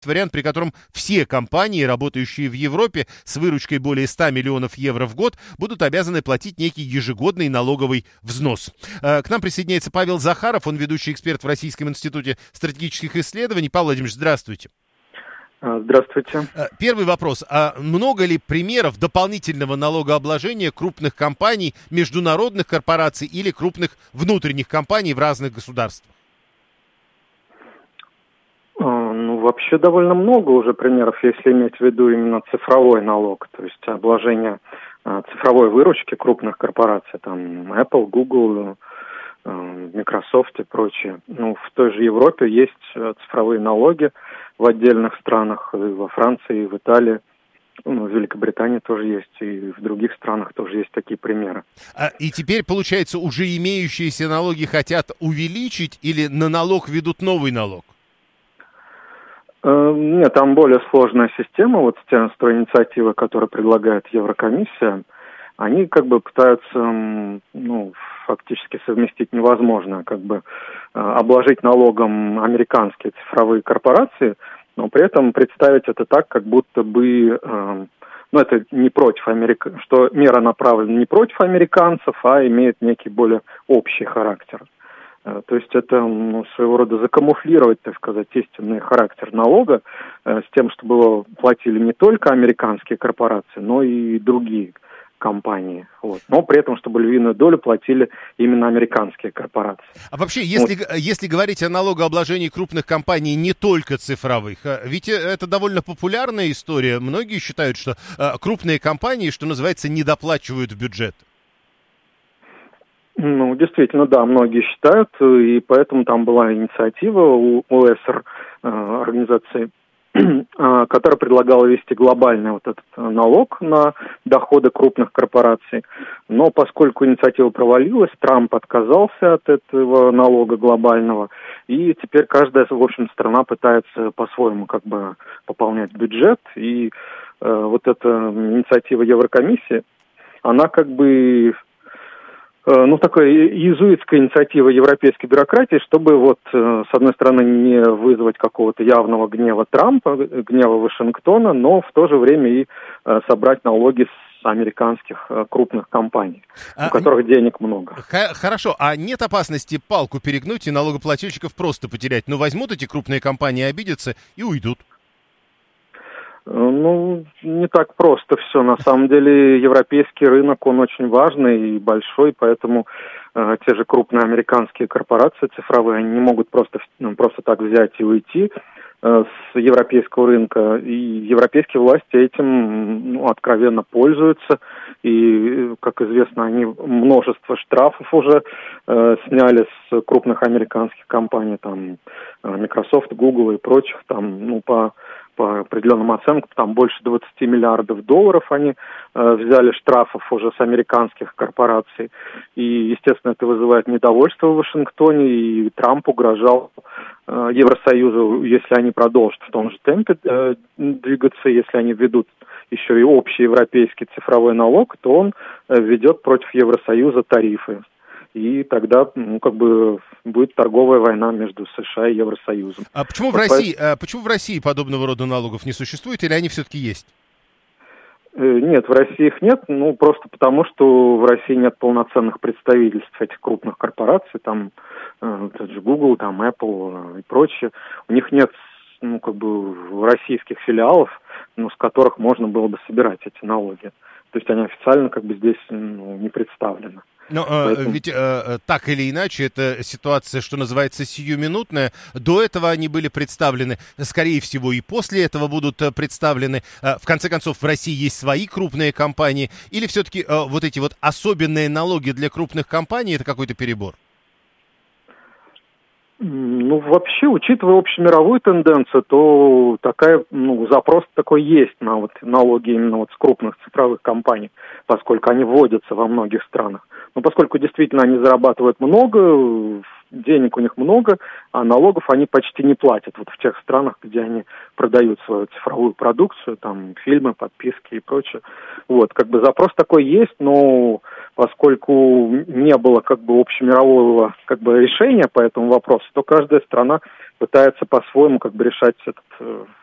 вариант, при котором все компании, работающие в Европе с выручкой более 100 миллионов евро в год, будут обязаны платить некий ежегодный налоговый взнос. К нам присоединяется Павел Захаров, он ведущий эксперт в Российском институте стратегических исследований. Павел Владимирович, здравствуйте. Здравствуйте. Первый вопрос. А много ли примеров дополнительного налогообложения крупных компаний, международных корпораций или крупных внутренних компаний в разных государствах? Вообще довольно много уже примеров, если иметь в виду именно цифровой налог, то есть обложение цифровой выручки крупных корпораций, там Apple, Google, Microsoft и прочее. В той же Европе есть цифровые налоги в отдельных странах, и во Франции, и в Италии, в Великобритании тоже есть, и в других странах тоже есть такие примеры. И теперь, получается, уже имеющиеся налоги хотят увеличить или на налог ведут новый налог? Нет, там более сложная система. Вот те инициативы, которые предлагает Еврокомиссия, они пытаются, фактически совместить невозможное, обложить налогом американские цифровые корпорации, но при этом представить это так, как будто бы, это не против что мера направлена не против американцев, а имеет некий более общий характер. То есть это своего рода закамуфлировать, так сказать, истинный характер налога с тем, чтобы его платили не только американские корпорации, но и другие компании. Но при этом, чтобы львиную долю платили именно американские корпорации. А вообще, если говорить о налогообложении крупных компаний, не только цифровых, ведь это довольно популярная история. Многие считают, что крупные компании, что называется, недоплачивают в бюджет. Действительно, да, многие считают, и поэтому там была инициатива у ОЭСР, организации, которая предлагала ввести глобальный этот налог на доходы крупных корпораций. Но поскольку инициатива провалилась, Трамп отказался от этого налога глобального, и теперь каждая, в общем, страна пытается по-своему пополнять бюджет, и эта инициатива Еврокомиссии, она такая иезуитская инициатива европейской бюрократии, чтобы с одной стороны не вызвать какого-то явного гнева Трампа, гнева Вашингтона, но в то же время и собрать налоги с американских крупных компаний, у которых денег много. Хорошо, а нет опасности палку перегнуть и налогоплательщиков просто потерять? Возьмут эти крупные компании, обидятся и уйдут. Не так просто все. На самом деле европейский рынок, он очень важный и большой, поэтому те же крупные американские корпорации цифровые, они не могут просто так взять и уйти с европейского рынка. И европейские власти этим откровенно пользуются. И, как известно, они множество штрафов уже сняли с крупных американских компаний, там Microsoft, Google и прочих, по определенным оценкам, там больше 20 миллиардов долларов они взяли штрафов уже с американских корпораций. И, естественно, это вызывает недовольство в Вашингтоне, и Трамп угрожал Евросоюзу, если они продолжат в том же темпе двигаться, если они введут еще и общий европейский цифровой налог, то он введет против Евросоюза тарифы. И тогда, будет торговая война между США и Евросоюзом. А почему в России подобного рода налогов не существует, или они все-таки есть? Нет, в России их нет, просто потому, что в России нет полноценных представительств этих крупных корпораций, там, тот же Google, там, Apple и прочее. У них нет, российских филиалов, с которых можно было бы собирать эти налоги. То есть они официально здесь не представлены. Но ведь так или иначе, это ситуация, что называется, сиюминутная. До этого они были представлены, скорее всего, и после этого будут представлены. В конце концов, в России есть свои крупные компании. Или все-таки эти особенные налоги для крупных компаний — это какой-то перебор? Вообще, учитывая общемировую тенденцию, то запрос такой есть на налоги именно с крупных цифровых компаний, поскольку они вводятся во многих странах. Но поскольку действительно они зарабатывают много, денег у них много, а налогов они почти не платят в тех странах, где они продают свою цифровую продукцию, там фильмы, подписки и прочее. Запрос такой есть, но поскольку не было общемирового решения по этому вопросу, то каждая страна пытается по-своему решать этот